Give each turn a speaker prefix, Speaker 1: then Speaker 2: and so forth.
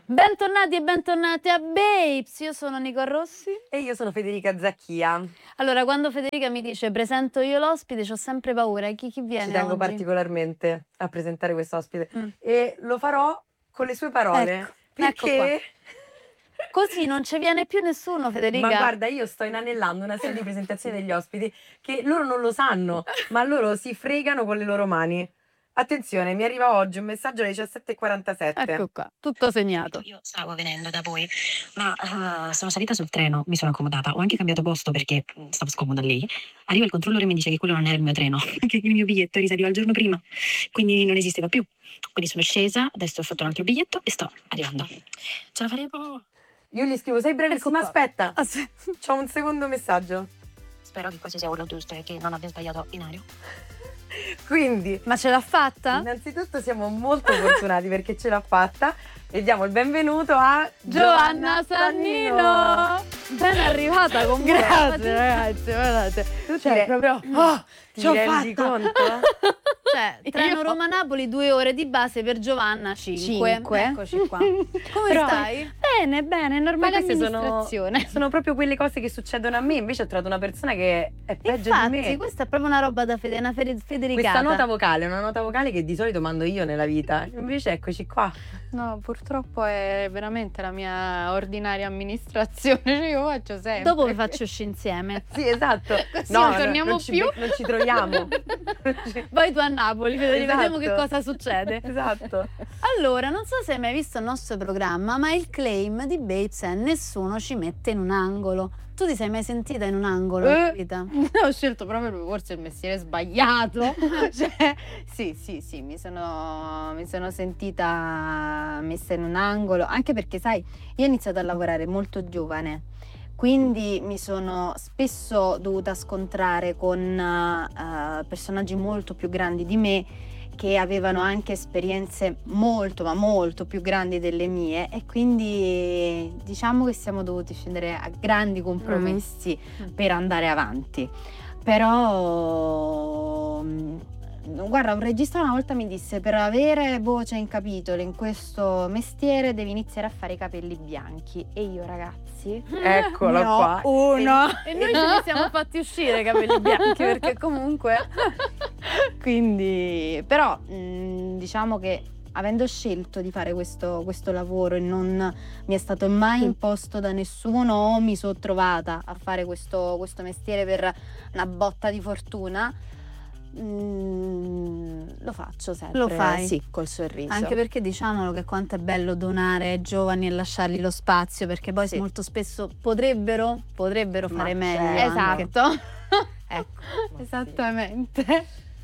Speaker 1: Bentornati e bentornate a Babes, io sono Nico Rossi.
Speaker 2: E io sono Federica Zacchia.
Speaker 1: Allora, quando Federica mi dice presento io l'ospite, ho sempre paura. Chi viene
Speaker 2: Ci tengo
Speaker 1: oggi?
Speaker 2: particolarmente a presentare quest'ospite e lo farò con le sue parole.
Speaker 1: Ecco
Speaker 2: perché
Speaker 1: così non ci viene più nessuno, Federica.
Speaker 2: Ma guarda, io sto inanellando una serie di presentazioni degli ospiti che loro non lo sanno, ma loro si fregano con le loro mani. Attenzione, mi arriva oggi un messaggio alle 17:47.
Speaker 1: Ecco qua, tutto segnato.
Speaker 3: Io stavo venendo da voi, ma sono salita sul treno, mi sono accomodata, ho anche cambiato posto perché stavo scomoda lì. Arriva il controllore e mi dice che quello non era il mio treno, che il mio biglietto risaliva il giorno prima, quindi non esisteva più. Quindi sono scesa, adesso ho fatto un altro biglietto e sto arrivando. Ce la faremo?
Speaker 2: Io gli scrivo, sei bravissima,
Speaker 1: Ecco qua.
Speaker 2: aspetta, c'ho un secondo messaggio.
Speaker 3: Spero che questo sia quello giusto e che non abbia sbagliato binario.
Speaker 2: Quindi,
Speaker 1: Ma ce l'ha fatta?
Speaker 2: innanzitutto siamo molto fortunati perché ce l'ha fatta e diamo il benvenuto a
Speaker 1: Giovanna Sannino! Ben arrivata comunque.
Speaker 2: Grazie,
Speaker 1: ragazzi, guardate.
Speaker 2: Cioè,
Speaker 1: proprio
Speaker 2: ti rendi conto?
Speaker 1: Cioè, treno Roma-Napoli 2 ore di base, per Giovanna 5. Eccoci qua. Come stai?
Speaker 4: Bene, normale
Speaker 2: Queste
Speaker 4: amministrazione.
Speaker 2: sono proprio quelle cose che succedono a me, invece ho trovato una persona che è peggio
Speaker 1: Infatti,
Speaker 2: di me.
Speaker 1: questa è proprio una roba da una federicata.
Speaker 2: Questa nota vocale è una nota vocale che di solito mando io nella vita, invece eccoci qua.
Speaker 4: No, purtroppo è veramente la mia ordinaria amministrazione, cioè io faccio sempre.
Speaker 1: Dopo vi faccio uscire insieme.
Speaker 2: Sì, esatto.
Speaker 4: Così non torniamo
Speaker 2: non
Speaker 4: più.
Speaker 2: non ci troviamo.
Speaker 1: Vai tu a Napoli, Federica,
Speaker 2: Esatto.
Speaker 1: vediamo che cosa succede.
Speaker 2: Esatto.
Speaker 1: Allora, non so se hai mai visto il nostro programma, ma il claim di Babes è nessuno ci mette in un angolo. Tu ti sei mai sentita in un angolo nella vita?
Speaker 4: Ho scelto proprio forse il mestiere sbagliato. Cioè, sì, mi sono sentita messa in un angolo, anche perché sai, io ho iniziato a lavorare molto giovane. Quindi mi sono spesso dovuta scontrare con personaggi molto più grandi di me, che avevano anche esperienze molto ma molto più grandi delle mie, e quindi diciamo che siamo dovuti scendere a grandi compromessi per andare avanti. Però guarda, un regista una volta mi disse: per avere voce in capitolo in questo mestiere devi iniziare a fare i capelli bianchi. E io, ragazzi,
Speaker 2: Eccolo
Speaker 4: ne ho
Speaker 2: qua.
Speaker 4: uno.
Speaker 1: E noi ce li siamo fatti uscire i capelli bianchi, perché comunque
Speaker 4: Quindi, però, diciamo che avendo scelto di fare questo lavoro e non mi è stato mai imposto da nessuno, o mi sono trovata a fare questo mestiere per una botta di fortuna, lo faccio sempre.
Speaker 1: Lo fai?
Speaker 4: Sì, col sorriso.
Speaker 1: anche perché diciamolo che quanto è bello donare ai giovani e lasciargli lo spazio, perché poi
Speaker 4: Sì.
Speaker 1: molto spesso potrebbero fare meglio.
Speaker 4: certo.
Speaker 1: anche.
Speaker 4: Esatto.
Speaker 2: Ecco.
Speaker 4: Esattamente.